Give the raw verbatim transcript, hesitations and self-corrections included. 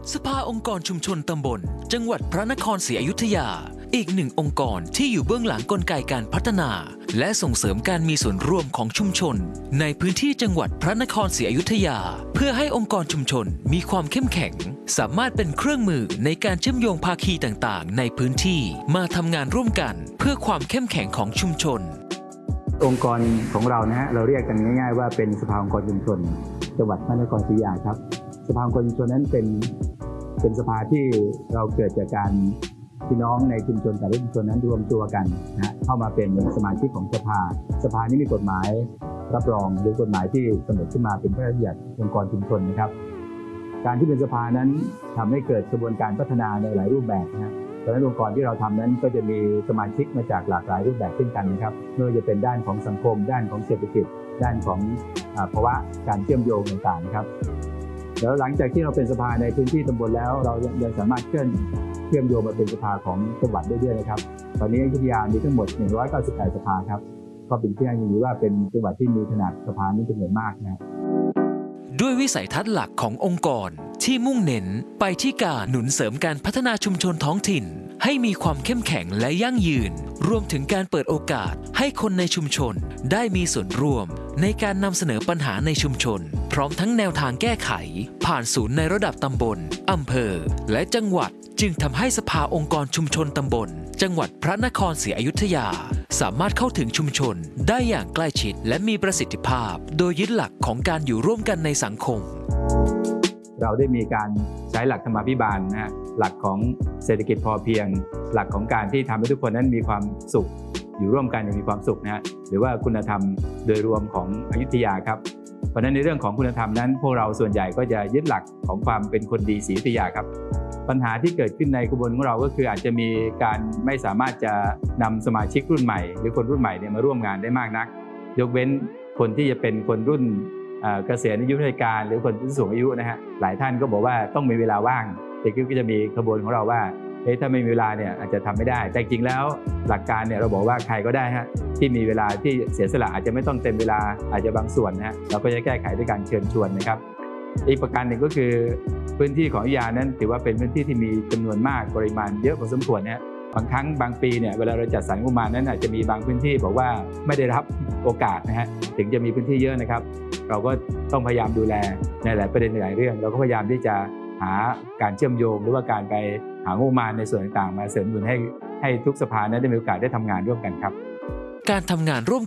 สภาองค์กรชุมชนตำบลจังหวัดพระนครศรีอยุธยาอีกหนึ่งองค์กรที่อยู่เบื้องหลังกลไกการพัฒนาและส่งเสริมการมีส่วนร่วมของชุมชนในพื้นที่จังหวัดพระนครศรีอยุธยาเพื่อให้องค์กรชุมชนมีความเข้มแข็งสามารถเป็นเครื่องมือในการเชื่อมโยงภาคีต่างๆในพื้นที่มาทำงานร่วมกันเพื่อความเข้มแข็งของชุมชนองค์กรของเรานะฮะเราเรียกกันง่ายๆว่าเป็นสภาองค์กรชุมชนจังหวัดพระนครศรีอยุธยาครับสภาองค์กรชุมชนนั้นเป็นเป็นสภาที่เราเกิดจากการพี่น้องในชุมชนแต่ละชุมชนนั้นรวมตัวกันนะเข้ามาเป็นสมาชิกของสภาสภานี้มีกฎหมายรับรองหรือกฎหมายที่กำหนดขึ้นมาเป็นพระราชบัญญัติองค์กรชุมชนนะครับการที่เป็นสภานั้นทำให้เกิดกระบวนการพัฒนาในหลายรูปแบบนะเพราะฉะนั้นองค์กรที่เราทำนั้นก็จะมีสมาชิกมาจากหลากหลายรูปแบบเช่นกันนะครับไม่ว่าจะเป็นด้านของสังคมด้านของเศรษฐกิจด้านของภาวะการเชื่อมโยงต่างๆนะครับแล้วหลังจากที่เราเป็นสภาในพื้นที่ตำบลแล้วเรายังสามารถเคลื่อนเชื่อมโยงมาเป็นสภาของจังหวัดได้ด้วยนะครับตอนนี้อยุธยามีทั้งหมดหนึ่งร้อยเก้าสิบแปดสภาครับก็เป็นที่น่ายินดีว่าเป็นจังหวัดที่มีขนาดสภานี้จำนวนมากนะครับด้วยวิสัยทัศน์หลักขององค์กรที่มุ่งเน้นไปที่การหนุนเสริมการพัฒนาชุมชนท้องถิ่นให้มีความเข้มแข็งและยั่งยืนรวมถึงการเปิดโอกาสให้คนในชุมชนได้มีส่วนร่วมในการนำเสนอปัญหาในชุมชนพร้อมทั้งแนวทางแก้ไขผ่านศูนย์ในระดับตำบลอำเภอและจังหวัดจึงทำให้สภาองค์กรชุมชนตำบลจังหวัดพระนครศรีอยุธยาสามารถเข้าถึงชุมชนได้อย่างใกล้ชิดและมีประสิทธิภาพโดยยึดหลักของการอยู่ร่วมกันในสังคมเราได้มีการใช้หลักธรรมาภิบาลนะฮะหลักของเศรษฐกิจพอเพียงหลักของการที่ทำให้ทุกคนนั้นมีความสุขอยู่ร่วมกันอย่างมีความสุขนะฮะหรือว่าคุณธรรมโดยรวมของอยุธยาครับเพราะฉะนั้นในเรื่องของคุณธรรมนั้นพวกเราส่วนใหญ่ก็จะยึดหลักของความเป็นคนดีศรีอยุธยาครับปัญหาที่เกิดขึ้นในกระบวนของเราก็คืออาจจะมีการไม่สามารถจะนำสมาชิกรุ่นใหม่หรือคนรุ่นใหม่เนี่ยมาร่วมงานได้มากนักยกเว้นคนที่จะเป็นคนรุ่นเกษียณอายุราชการหรือคนที่สูงอายุนะฮะหลายท่านก็บอกว่าต้องมีเวลาว่างแต่ก็จะมีขบวนของเราว่าเฮ้ยถ้าไม่มีเวลาเนี่ยอาจจะทำไม่ได้แต่จริงแล้วหลักการเนี่ยเราบอกว่าใครก็ได้ฮะที่มีเวลาที่เสียสละอาจจะไม่ต้องเต็มเวลาอาจจะบางส่วนนะฮะเราก็จะแก้ไขด้วยการเชิญชวนนะครับอีกประการหนึ่งก็คือพื้นที่ของอยุธยานั้นถือว่าเป็นพื้นที่ที่มีจำนวนมากปริมาณเยอะพอสมควรนะฮะบางครั้งบางปีเนี่ยเวลาเราจัดสรรงบประมาณนั้นอาจจะมีบางพื้นที่บอกว่าไม่ได้รับโอกาสนะฮะถึงจะมีพื้นที่เยอะนะครับเราก็ต้องพยายามดูแลในหลายประเด็นหลายเรื่องเราก็พยายามที่จะหาการเชื่อมโยงหรือว่าการไปหางบประมาณในส่วนต่างๆมาเสริมหนุนให้ให้ทุกสภานั้นได้มีโอกาสได้ทำงานร่วมกันครับการทำงานร่วม